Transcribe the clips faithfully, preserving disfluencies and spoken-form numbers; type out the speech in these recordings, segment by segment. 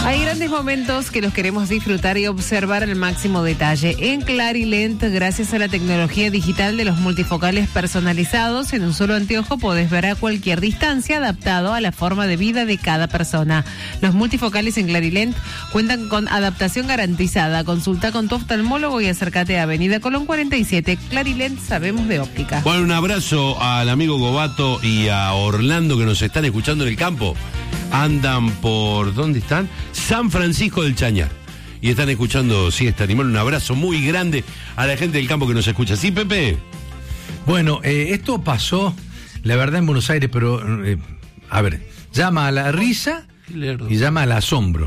Hay grandes momentos que los queremos disfrutar y observar al máximo detalle. En Clarilent, gracias a la tecnología digital de los multifocales personalizados, en un solo anteojo podés ver a cualquier distancia, adaptado a la forma de vida de cada persona. Los multifocales en Clarilent cuentan con adaptación garantizada. Consulta con tu oftalmólogo y acércate a Avenida Colón cuarenta y siete. Clarilent, sabemos de óptica. Bueno, un abrazo al amigo Gobato y a Orlando que nos están escuchando en el campo. Andan por, ¿dónde están? San Francisco del Chañar. Y están escuchando Siesta Animal. Un abrazo muy grande a la gente del campo que nos escucha. ¿Sí, Pepe? Bueno, eh, esto pasó, la verdad, en Buenos Aires, pero, eh, a ver, llama a la risa y llama al asombro.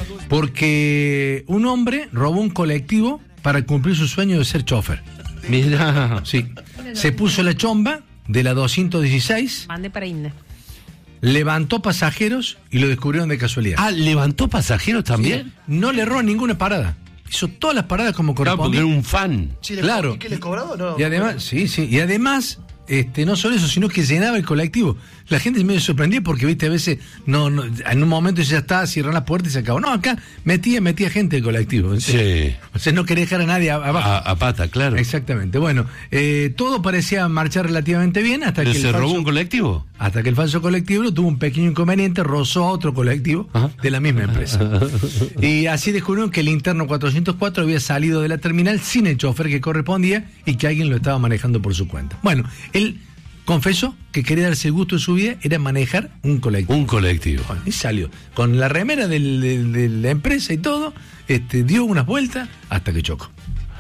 Porque un hombre robó un colectivo para cumplir su sueño de ser chofer. Mirá. Sí. Se puso la chomba de la doscientos dieciséis. Mande para Inde. Levantó pasajeros y lo descubrieron de casualidad. Ah, ¿levantó pasajeros también? Sí. No le erró ninguna parada. Hizo todas las paradas como correspondía. Claro, porque era un fan. Sí, Claro. ¿Y qué les cobrado? No. Y además, sí, sí. Y además, este, no solo eso, sino que llenaba el colectivo. La gente medio sorprendía porque, viste, a veces, no, no, en un momento ya está, cierran la puerta y se acabó. No, acá metía, metía gente el colectivo. Sí. O sea, no quería dejar a nadie abajo. A, a pata, claro. Exactamente. Bueno, eh, todo parecía marchar relativamente bien hasta ¿Pero que. se el robó falso, un colectivo? Hasta que el falso colectivo tuvo un pequeño inconveniente, rozó a otro colectivo Ajá. de la misma empresa. Y así descubrieron que el interno cuatrocientos cuatro había salido de la terminal sin el chofer que correspondía y que alguien lo estaba manejando por su cuenta. Bueno, él confesó que quería darse el gusto de su vida, era manejar un colectivo. Un colectivo. Bueno, y salió con la remera del, del, de la empresa y todo, este, dio unas vueltas hasta que chocó.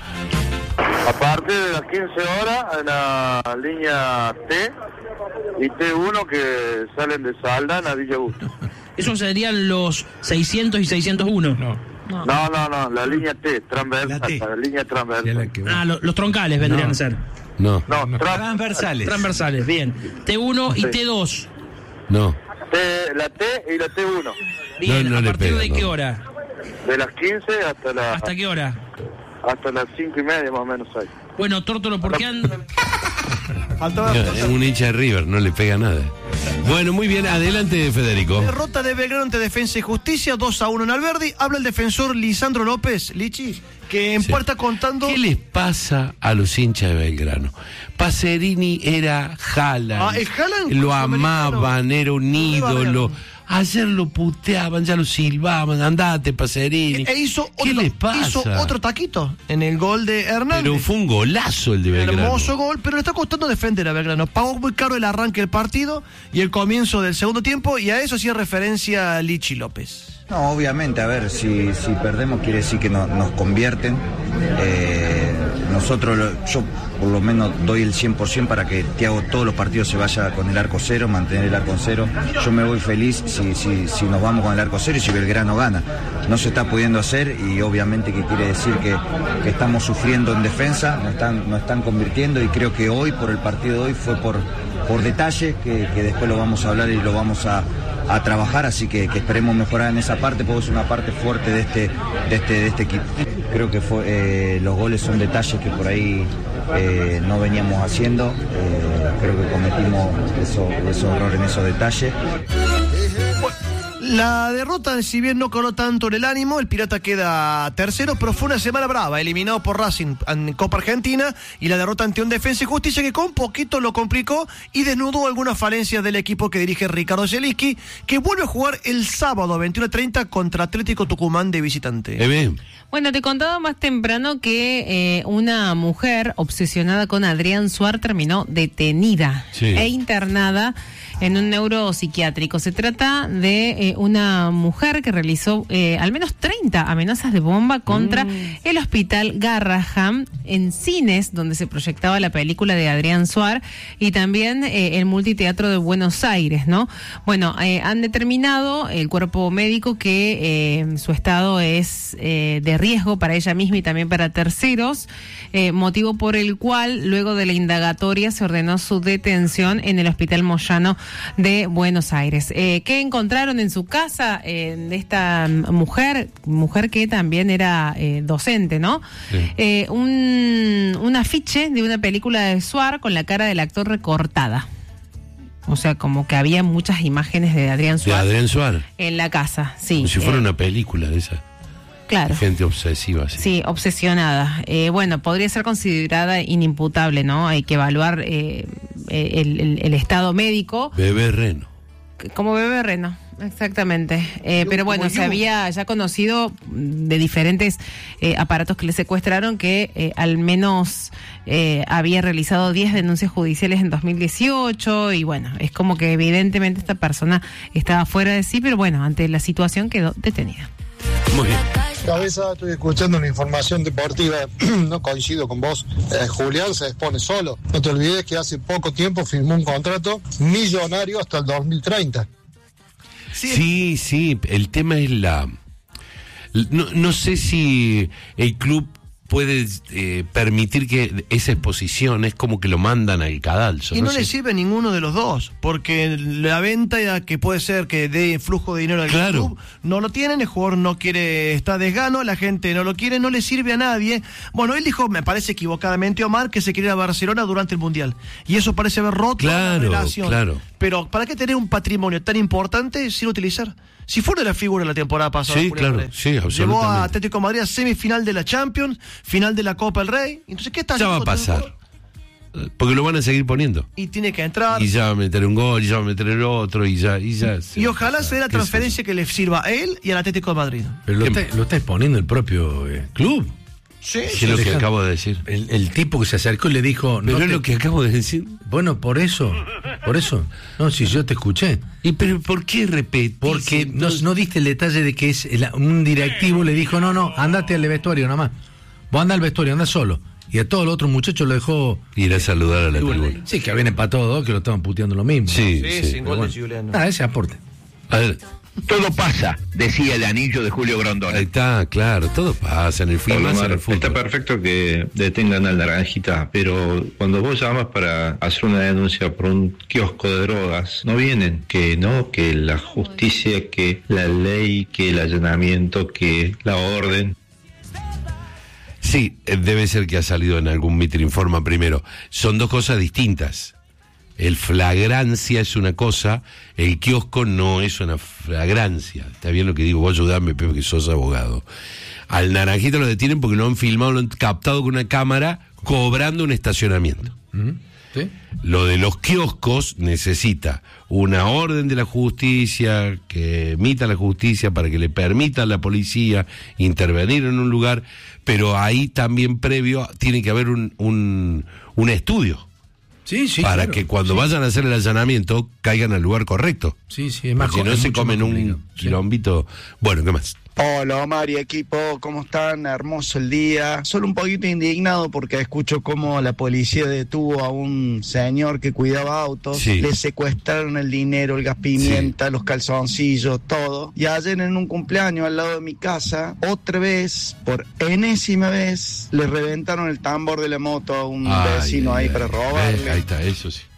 A partir de las quince horas en la línea T y T uno que salen de Saldan a Villa Augusto. ¿Esos serían los seiscientos y seiscientos uno? No. No, no, no, no la línea T, transversal, la, la línea transversal. Ah, lo, los troncales vendrían no. a ser. No. No, no. Tra transversales. Transversales, bien. T uno y sí. T dos. No. T, la T y la T uno. Bien, no, no ¿a le partir pega, de no. qué hora? De las quince hasta la... ¿Hasta qué hora? Hasta las cinco y media más o menos ahí. Bueno, Tórtolo, ¿por qué andan? Es un hincha de River, no le pega nada. Bueno, muy bien, adelante, Federico. Derrota de Belgrano ante Defensa y Justicia, dos a uno en Alberdi. Habla el defensor Lisandro López, Lichi, que en Sí. puerta contando... ¿Qué les pasa a los hinchas de Belgrano? Pacerini era Haaland. Ah, el Haaland, lo sudamericano. amaban, era un ídolo. Bárbaro. Ayer lo puteaban, ya lo silbaban. Andate, Pacerini. E hizo ¿Qué otro, les pasa? hizo otro taquito en el gol de Hernández. Pero fue un golazo el de Belgrano. Hermoso gol, pero le está costando defender a Belgrano. Pagó muy caro el arranque del partido y el comienzo del segundo tiempo, y a eso hacía referencia Lichi López. No, obviamente, a ver, si, si perdemos quiere decir que no, nos convierten. Eh, nosotros, lo, yo por lo menos doy el cien por ciento para que Thiago todos los partidos se vaya con el arco cero, mantener el arco cero. Yo me voy feliz si, si, si nos vamos con el arco cero y si Belgrano gana. No se está pudiendo hacer y obviamente que quiere decir que, que estamos sufriendo en defensa, nos están, nos están convirtiendo, y creo que hoy, por el partido de hoy, fue por, por detalles que, que después lo vamos a hablar y lo vamos a a trabajar, así que, que esperemos mejorar en esa parte, porque es una parte fuerte de este, de este, de este equipo. Creo que fue, eh, los goles son detalles que por ahí eh, no veníamos haciendo, eh, creo que cometimos esos eso errores en esos detalles. La derrota, si bien no coló tanto en el ánimo, el Pirata queda tercero, pero fue una semana brava, eliminado por Racing en Copa Argentina, y la derrota ante un Defensa y Justicia que con poquito lo complicó y desnudó algunas falencias del equipo que dirige Ricardo Zielinski, que vuelve a jugar el sábado a veintiuno treinta contra Atlético Tucumán de visitante. Eh, bien. Bueno, te contaba más temprano que eh, una mujer obsesionada con Adrián Suar terminó detenida Sí. e internada en un neuropsiquiátrico. Se trata de eh, una mujer que realizó eh, al menos treinta amenazas de bomba contra mm. el Hospital Garrahan en cines donde se proyectaba la película de Adrián Suar, y también eh, el Multiteatro de Buenos Aires, ¿no? Bueno, eh, han determinado el cuerpo médico que eh, su estado es eh, de riesgo para ella misma y también para terceros, eh, motivo por el cual luego de la indagatoria se ordenó su detención en el Hospital Moyano de Buenos Aires. Eh, ¿Qué encontraron en su casa eh, de esta mujer, mujer que también era eh, docente, ¿no? Sí. Eh, un, un afiche de una película de Suar con la cara del actor recortada. O sea, como que había muchas imágenes de Adrián De Suárez Adrián Suárez. en la casa, sí. Como si fuera eh, una película de esa. Claro. Gente obsesiva, sí. Sí, obsesionada. Eh, bueno, podría ser considerada inimputable, ¿no? Hay que evaluar eh, el, el, el estado médico. Bebé Reno. Como bebé reno, exactamente. Eh, pero bueno, se había ya conocido de diferentes eh, aparatos que le secuestraron que eh, al menos eh, había realizado diez denuncias judiciales en dos mil dieciocho y bueno, es como que evidentemente esta persona estaba fuera de sí, pero bueno, ante la situación quedó detenida. Muy bien. Cabeza, estoy escuchando una información deportiva, no coincido con vos. Eh, Julián se expone solo. No te olvides que hace poco tiempo firmó un contrato millonario hasta el dos mil treinta. Sí, sí, sí, el tema es la... No, no sé si el club puede eh, permitir que esa exposición es como que lo mandan al cadalso. Y no, no le sé. sirve a ninguno de los dos, porque la venta que puede ser que dé flujo de dinero al Claro. club, no lo tienen, el jugador no quiere, está desgano, la gente no lo quiere, no le sirve a nadie. Bueno, él dijo, me parece equivocadamente, Omar, que se quería ir a Barcelona durante el Mundial. Y eso parece haber roto Claro, la relación. claro. Pero ¿para qué tener un patrimonio tan importante sin utilizar? Si fuera la figura de la temporada pasada. Sí, Julián claro, Paredes. sí, Llevó absolutamente. a Atlético de Madrid a semifinal de la Champions, final de la Copa del Rey. Entonces, ¿qué está Ya va a haciendo todo el pasar. jugador? Porque lo van a seguir poniendo. Y tiene que entrar. Y ya va a meter un gol, y ya va a meter el otro, y ya... Y, ya Y ojalá se dé la ¿Qué es transferencia que le sirva a él y al Atlético de Madrid. Pero lo ¿Qué? está, lo está exponiendo el propio eh, club. Sí, eso? ¿Qué es lo que Dejan- acabo de decir? El, el tipo que se acercó y le dijo... Pero no es te- lo que acabo de decir. Bueno, por eso, por eso. No, si yo te escuché. ¿Y pero por qué repetís? Porque no, Entonces- no diste el detalle de que es el- un directivo le dijo, no, no, andate al vestuario nada más. Vos anda al vestuario, anda solo. Y a todos los otros muchachos lo dejó... Ir a saludar a la tribuna. Sí, que habían empatado dos, que lo estaban puteando lo mismo. Sí, Sí, sí. sin gol de Julián. Ah, ese aporte. A ver, Todo pasa, decía el anillo de Julio Grondona. ahí está, claro, todo pasa en el fútbol, Hola, más en Omar. el fútbol. Está perfecto que detengan al Naranjita, pero cuando vos llamas para hacer una denuncia por un kiosco de drogas, no vienen que no, que la justicia, que la ley, que el allanamiento, que la orden. Sí, eh, debe ser que ha salido en algún Mitre Informa primero. Son dos cosas distintas. El flagrancia es una cosa, el kiosco no es una flagrancia. Está bien lo que digo, vos ayudame, Pepe, que sos abogado. Al Naranjito lo detienen porque lo han filmado, lo han captado con una cámara cobrando un estacionamiento. ¿Sí? Lo de los kioscos necesita una orden de la justicia, que emita la justicia para que le permita a la policía intervenir en un lugar, pero ahí también previo tiene que haber un, un, un estudio. Sí, sí, para claro. que cuando Sí. vayan a hacer el allanamiento caigan al lugar correcto. Sí, sí, es más Porque si co- no es se mucho comen más un complicado. Sí. quilombito. Bueno, ¿qué más? Hola Omar y equipo, ¿cómo están? Hermoso el día. Solo un poquito indignado porque escucho cómo la policía detuvo a un señor que cuidaba autos, Sí. le secuestraron el dinero, el gas pimienta, los calzoncillos, todo. Y ayer en un cumpleaños al lado de mi casa, otra vez, por enésima vez, le reventaron el tambor de la moto a un Ay, vecino ay, ahí ay. para robarle. Eh, ahí está, eso sí.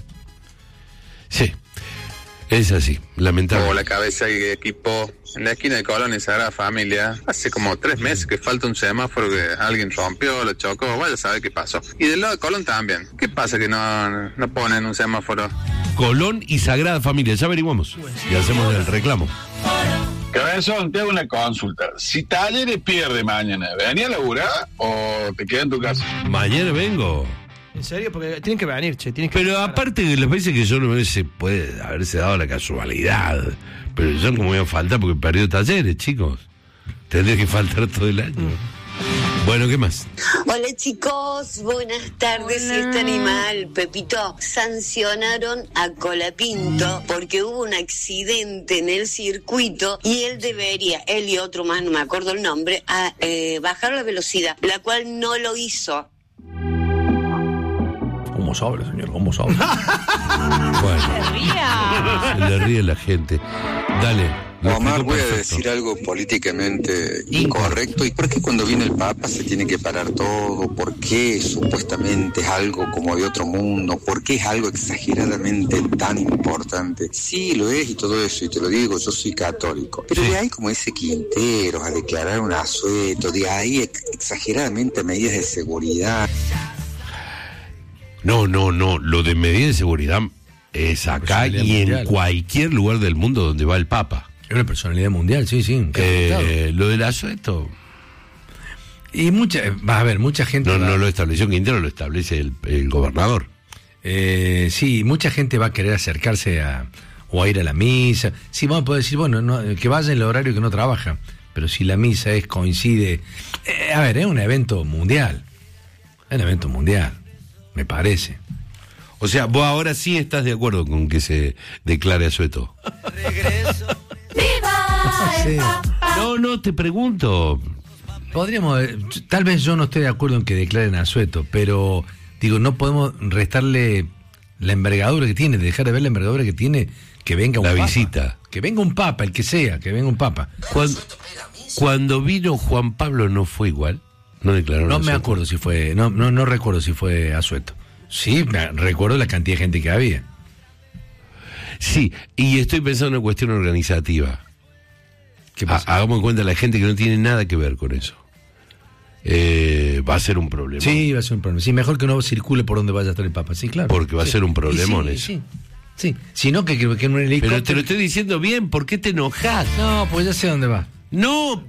Sí, es así, lamentable. Hola cabeza y equipo. En la esquina de Colón y Sagrada Familia, hace como tres meses que falta un semáforo que alguien rompió, lo chocó, vaya a saber qué pasó. Y del lado de Colón también. ¿Qué pasa que no, no ponen un semáforo? Colón y Sagrada Familia, ya averiguamos. Y hacemos el reclamo. Cabezón, te hago una consulta. Si Talleres pierde mañana, ¿venía a laburar o te quedas en tu casa? Mañana vengo. ¿En serio? Porque tienen que venir, che. Tienen que Pero aparte de las veces que yo no me se puede haberse dado la casualidad. Pero yo como voy a faltar porque perdió Talleres, chicos. Tendré que faltar todo el año. Bueno, ¿qué más? Hola chicos, buenas tardes. Hola. Este animal, Pepito, sancionaron a Colapinto porque hubo un accidente en el circuito y él debería, él y otro más, no me acuerdo el nombre, a eh, bajar la velocidad, la cual no lo hizo. ¿Cómo sabe, señor? ¿Cómo sabe? Bueno, se le ríe la gente. Dale. lo Omar, explico voy a perfecto. decir algo políticamente incorrecto. ¿Y por qué cuando viene el Papa se tiene que parar todo? ¿Por qué supuestamente es algo como de otro mundo? ¿Por qué es algo exageradamente tan importante? Sí, lo es y todo eso, y te lo digo, yo soy católico. Pero de ahí como ese Quinteros a declarar un asueto, de ahí ex- exageradamente medidas de seguridad. No, no, no. Lo de medidas de seguridad Es acá y en mundial. cualquier lugar del mundo donde va el Papa. Es una personalidad mundial, sí, sí. Eh, lo del asueto. Y mucha, va a haber mucha gente. No, va, no lo estableció Quintero, lo establece el, el gobernador. Eh, sí, mucha gente va a querer acercarse a o a ir a la misa. Sí, vamos a poder decir, bueno, no, que vaya en el horario que no trabaja. Pero si la misa es coincide. Eh, a ver, es un evento mundial. Es un evento mundial, me parece. O sea, vos ahora sí estás de acuerdo con que se declare asueto. Regreso. Sí. No, no, te pregunto. Podríamos, tal vez yo no estoy de acuerdo en que declaren asueto, pero digo, no podemos restarle la envergadura que tiene, dejar de ver la envergadura que tiene, que venga un la papa. visita. Que venga un papa, el que sea, que venga un papa. Cuando, cuando vino Juan Pablo no fue igual. No declaró No asueto. me acuerdo si fue, no, no, no recuerdo si fue asueto. Sí, me recuerdo la cantidad de gente que había. Sí, y estoy pensando en una cuestión organizativa. ¿Qué pasa? Ha- hagamos en cuenta la gente que no tiene nada que ver con eso. Eh, va a ser un problema. Sí, va a ser un problema. Sí, mejor que no circule por donde vaya a estar el papa, sí, claro. Porque va a Sí. ser un problemón Y eso. sí, sí, sí. Si no, que, que, que en un helicóptero... Pero te lo estoy diciendo bien, ¿por qué te enojas? No, pues ya sé dónde va. No,